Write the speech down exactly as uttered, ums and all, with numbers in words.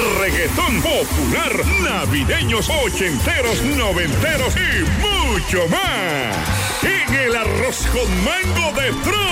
reggaetón popular, navideños, ochenteros, noventeros y mucho más. En el arroz con mango de Tro.